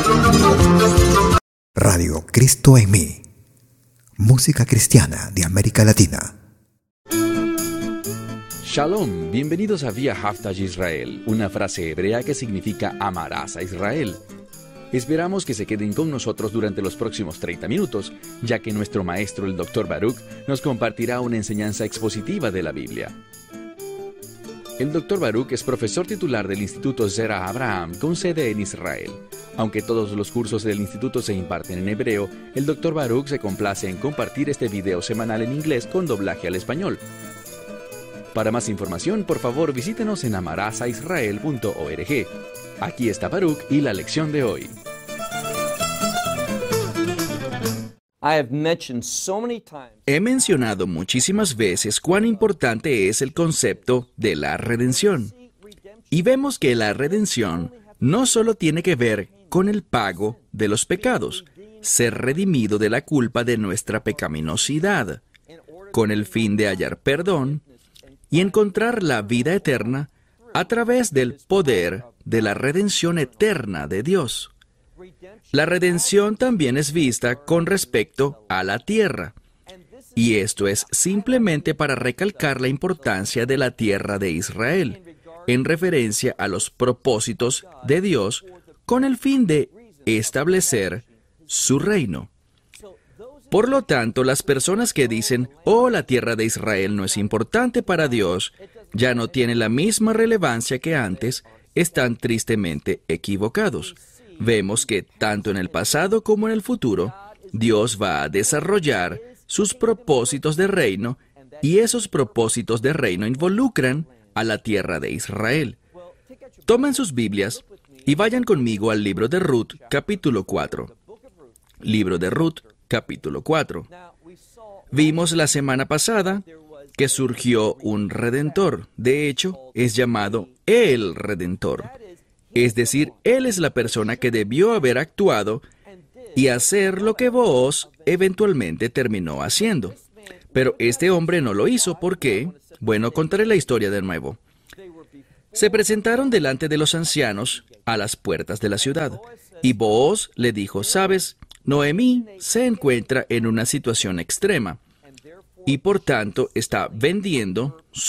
Radio Cristo en mí. Música cristiana de América Latina. Shalom, bienvenidos a Via Haftaj Israel, una frase hebrea que significa amarás a Israel. Esperamos que se queden con nosotros durante los próximos 30 minutos, ya que nuestro maestro, el Dr. Baruch, nos compartirá una enseñanza expositiva de la Biblia. El Dr. Baruch es profesor titular del Instituto Zera Abraham, con sede en Israel. Aunque todos los cursos del instituto se imparten en hebreo, el Dr. Baruch se complace en compartir este video semanal en inglés con doblaje al español. Para más información, por favor, visítenos en amarasaisrael.org. Aquí está Baruch y la lección de hoy. He mencionado muchísimas veces cuán importante es el concepto de la redención. Y vemos que la redención no solo tiene que ver con el pago de los pecados, ser redimido de la culpa de nuestra pecaminosidad, con el fin de hallar perdón y encontrar la vida eterna a través del poder de la redención eterna de Dios. La redención también es vista con respecto a la tierra, y esto es simplemente para recalcar la importancia de la tierra de Israel, en referencia a los propósitos de Dios con el fin de establecer su reino. Por lo tanto, las personas que dicen, «Oh, la tierra de Israel no es importante para Dios», ya no tiene la misma relevancia que antes, están tristemente equivocados. Vemos que tanto en el pasado como en el futuro, Dios va a desarrollar sus propósitos de reino, y esos propósitos de reino involucran a la tierra de Israel. Tomen sus Biblias y vayan conmigo al libro de Ruth, capítulo 4. Libro de Ruth, capítulo 4. Vimos la semana pasada que surgió un Redentor. De hecho, es llamado el Redentor. Es decir, Él es la persona que debió haber actuado y hacer lo que Booz eventualmente terminó haciendo. Pero este hombre no lo hizo. ¿Por qué? Bueno, contaré la historia de nuevo. Se presentaron delante de los ancianos a las puertas de la ciudad, y Booz le dijo, «Sabes, Noemí se encuentra en una situación extrema, y por tanto está vendiendo